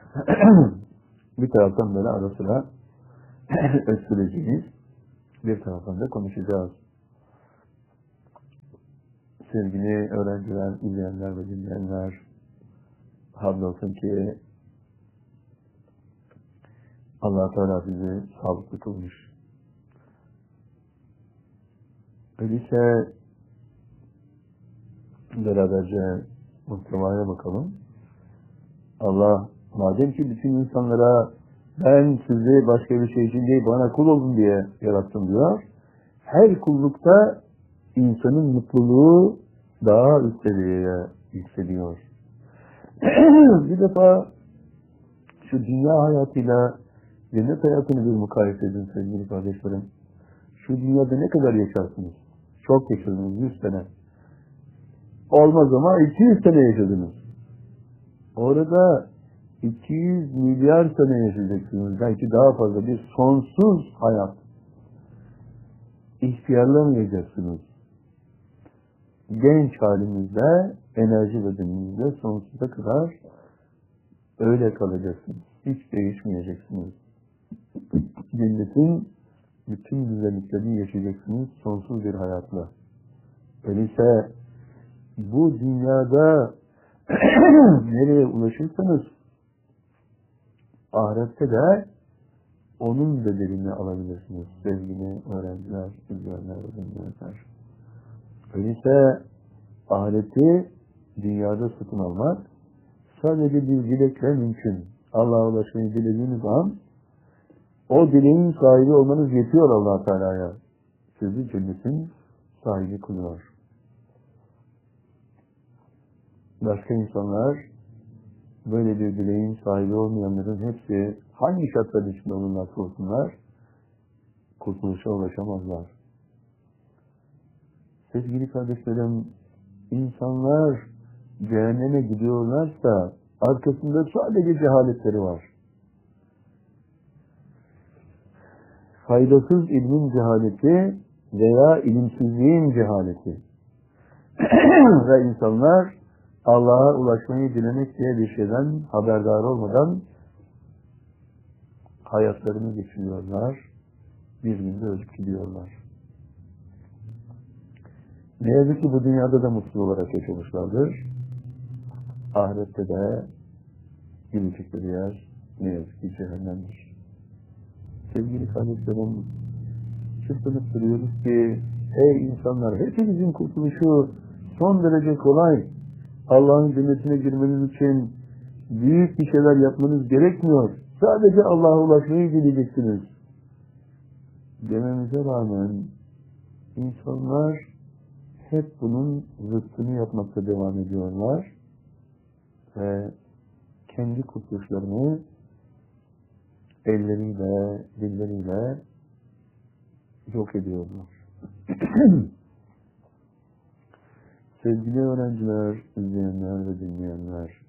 Bir taraftan böyle ara sıra öksüreceğiz. Bir taraftan da konuşacağız. Sevgili öğrenciler, izleyenler ve dinleyenler, hamdolsun ki Allah Teala bizi sağlıklı kılmış. Öyleyse beraberce muhtemaya bakalım. Allah madem ki bütün insanlara ben sizi başka bir şey için değil bana kul olun diye yarattım diyor. Her kullukta insanın mutluluğu daha üst seviyeye yükseliyor. Bir defa şu dünya hayatıyla cennet hayatını bir mukayese edin sevgili kardeşlerim. Şu dünyada ne kadar yaşarsınız? Çok yaşadınız, 100 sene. Olmaz ama 200 sene yaşadınız. Orada 200 milyar sene yaşayacaksınız. Belki daha fazla bir sonsuz hayat. İhtiyarlamayacaksınız. Genç halinizde, enerji bedeninizde sonsuza kadar öyle kalacaksınız. Hiç değişmeyeceksiniz. Cennetin bütün güzelliklerini yaşayacaksınız sonsuz bir hayatla. Öyleyse bu dünyada nereye ulaşırsanız ahirette de onun bedelini alabilirsiniz sevgili öğrenciler, izleyenler ve dinleyenler. Öyleyse ahireti dünyada satın almak sadece bir dilekle mümkün. Allah'a ulaşmayı dilediğiniz an o dileğin sahibi olmanız yetiyor Allah Teala'ya. Sizi cennetin sahibi kılıyor. Başka insanlar böyle bir dileğin sahibi olmayanların hepsi hangi şartlar içinde olurlarsa olsunlar kurtuluşa ulaşamazlar. Sevgili kardeşlerim, insanlar cehenneme gidiyorlarsa arkasında sadece cehaletleri var. Faydasız ilmin cehaleti veya ilimsizliğin cehaleti. Ve insanlar Allah'a ulaşmayı dilemek diye bir şeyden haberdar olmadan hayatlarını geçiriyorlar. Bir günde ölüp gidiyorlar. Ne yazık ki bu dünyada da mutlu olarak yaşamışlardır. Ahirette de gidecekleri yer ne yazık ki cehennemdir. Sevgili kardeşlerim, çırpınıp duruyoruz ki ey insanlar, hepinizin kurtuluşu son derece kolay. Allah'ın cennetine girmeniz için büyük bir şeyler yapmanız gerekmiyor. Sadece Allah'a ulaşmayı dileyeceksiniz. Dememize rağmen insanlar hep bunun zıttını yapmakta devam ediyorlar ve kendi kurtuluşlarını elleriyle, dilleriyle yok ediyorlar. Sevgili öğrenciler, izleyenler ve dinleyenler,